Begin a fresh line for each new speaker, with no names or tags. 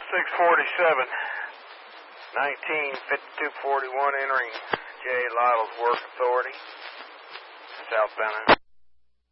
647, 195241 entering J. Lytle's Work Authority, southbound.